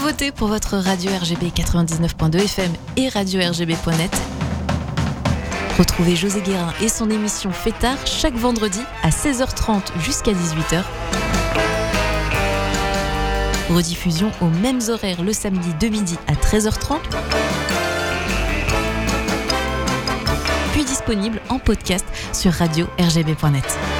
nouveauté pour votre radio RGB 99.2 FM et radio RGB.net. Retrouvez José Guérin et son émission Fêtard chaque vendredi à 16h30 jusqu'à 18h. Rediffusion aux mêmes horaires le samedi de midi à 13h30. Puis disponible en podcast sur radio RGB.net.